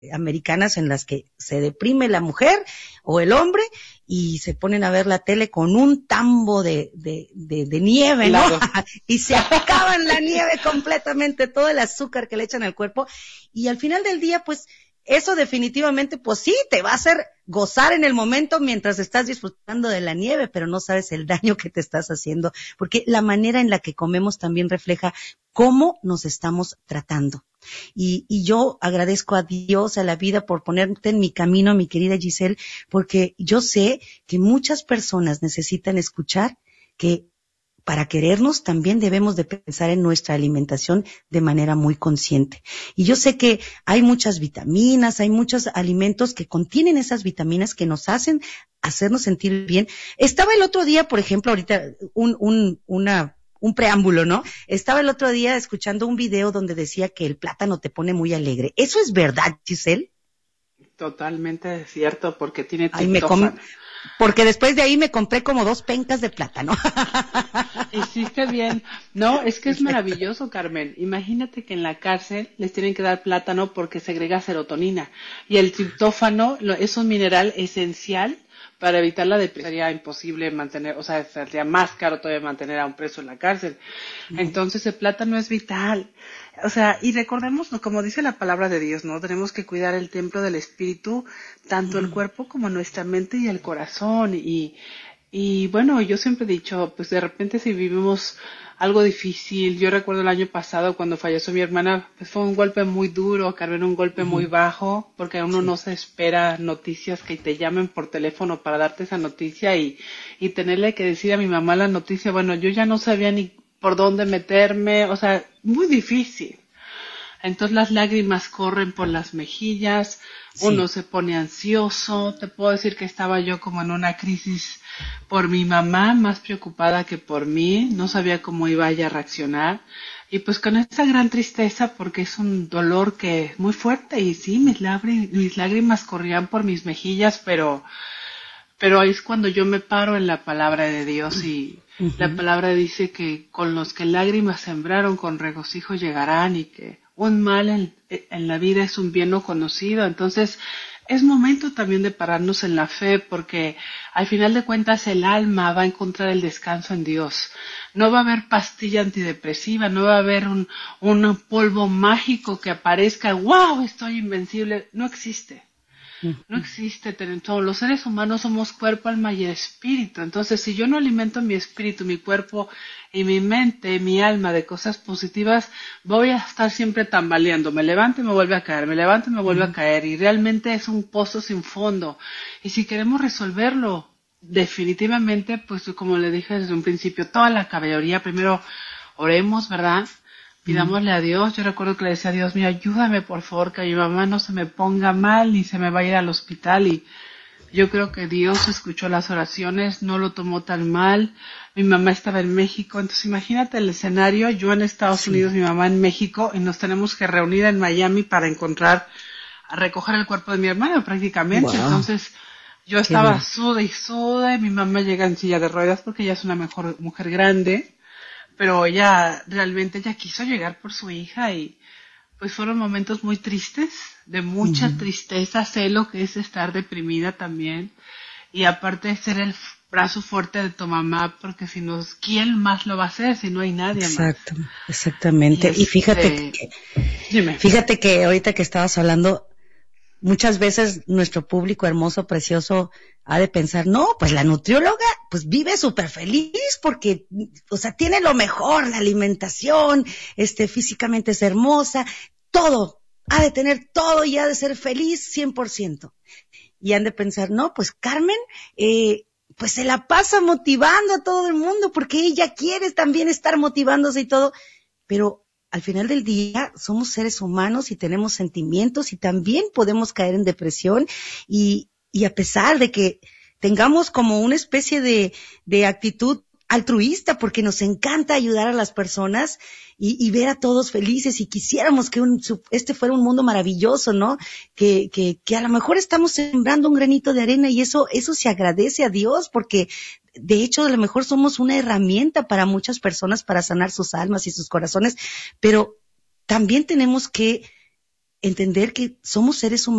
americanas en las que se deprime la mujer o el hombre y se ponen a ver la tele con un tambo de nieve, ¿no? Claro. Y se acaban la nieve completamente, todo el azúcar que le echan al cuerpo, y al final del día, pues, eso definitivamente, pues sí, te va a hacer gozar en el momento mientras estás disfrutando de la nieve, pero no sabes el daño que te estás haciendo, porque la manera en la que comemos también refleja cómo nos estamos tratando. Y yo agradezco a Dios, a la vida, por ponerte en mi camino, mi querida Giselle, porque yo sé que muchas personas necesitan escuchar que para querernos también debemos de pensar en nuestra alimentación de manera muy consciente. Y yo sé que hay muchas vitaminas, hay muchos alimentos que contienen esas vitaminas que nos hacen hacernos sentir bien. Estaba el otro día, por ejemplo, ahorita un preámbulo, ¿no? Estaba el otro día escuchando un video donde decía que el plátano te pone muy alegre. ¿Eso es verdad, Giselle? Totalmente cierto, porque tiene triptófano. Porque después de ahí me compré como 2 pencas de plátano. Hiciste bien. No, es que es maravilloso, Carmen. Imagínate que en la cárcel les tienen que dar plátano porque segrega serotonina. Y el triptófano es un mineral esencial para evitar la depresión. Sería imposible mantener, o sea, sería más caro todavía mantener a un preso en la cárcel. Entonces el plátano es vital. O sea, y recordemos, como dice la palabra de Dios, ¿no? Tenemos que cuidar el templo del espíritu, tanto el cuerpo como nuestra mente y el corazón. Y bueno, yo siempre he dicho, pues de repente si vivimos algo difícil, yo recuerdo el año pasado cuando falleció mi hermana, pues fue un golpe muy duro, Carmen, un golpe muy bajo, porque uno no se espera noticias que te llamen por teléfono para darte esa noticia y tenerle que decir a mi mamá la noticia, bueno, yo ya no sabía ni por dónde meterme, o sea, muy difícil. Entonces las lágrimas corren por las mejillas, uno se pone ansioso, te puedo decir que estaba yo como en una crisis por mi mamá, más preocupada que por mí, no sabía cómo iba ella a reaccionar, y pues con esa gran tristeza porque es un dolor que es muy fuerte, y sí, mis lágrimas corrían por mis mejillas, pero ahí es cuando yo me paro en la palabra de Dios y la palabra dice que con los que lágrimas sembraron con regocijo llegarán y que un mal en la vida es un bien no conocido. Entonces es momento también de pararnos en la fe porque al final de cuentas el alma va a encontrar el descanso en Dios. No va a haber pastilla antidepresiva, no va a haber un polvo mágico que aparezca, ¡wow! Estoy invencible. No existe. No existe, todos los seres humanos somos cuerpo, alma y espíritu. Entonces, si yo no alimento mi espíritu, mi cuerpo y mi mente, mi alma de cosas positivas, voy a estar siempre tambaleando. Me levanto y me vuelve a caer, me levanto y me vuelve a caer. Y realmente es un pozo sin fondo. Y si queremos resolverlo, definitivamente, pues como le dije desde un principio, toda la caballería, primero oremos, ¿verdad? Pidámosle a Dios. Yo recuerdo que le decía a Dios mío, ayúdame por favor, que mi mamá no se me ponga mal ni se me vaya a ir al hospital. Y yo creo que Dios escuchó las oraciones, no lo tomó tan mal. Mi mamá estaba en México, entonces imagínate el escenario, yo en Estados Unidos, mi mamá en México, y nos tenemos que reunir en Miami para recoger el cuerpo de mi hermana prácticamente. Wow. Entonces yo estaba suda y suda, y mi mamá llega en silla de ruedas porque ella es una mujer grande. Pero ella quiso llegar por su hija y pues fueron momentos muy tristes, de mucha tristeza, sé lo que es estar deprimida también y aparte de ser el brazo fuerte de tu mamá, porque si no, ¿quién más lo va a hacer si no hay nadie más? Exactamente. Y fíjate que ahorita que estabas hablando, muchas veces nuestro público hermoso, precioso, ha de pensar, no, pues la nutrióloga, pues vive súper feliz porque, o sea, tiene lo mejor, la alimentación, físicamente es hermosa, todo, ha de tener todo y ha de ser feliz 100%. Y han de pensar, no, pues Carmen, pues se la pasa motivando a todo el mundo porque ella quiere también estar motivándose y todo, pero al final del día somos seres humanos y tenemos sentimientos y también podemos caer en depresión y a pesar de que tengamos como una especie de actitud altruista porque nos encanta ayudar a las personas y ver a todos felices y quisiéramos que este fuera un mundo maravilloso, ¿no? Que a lo mejor estamos sembrando un granito de arena y eso se agradece a Dios porque de hecho, a lo mejor somos una herramienta para muchas personas para sanar sus almas y sus corazones, pero también tenemos que entender que somos seres humanos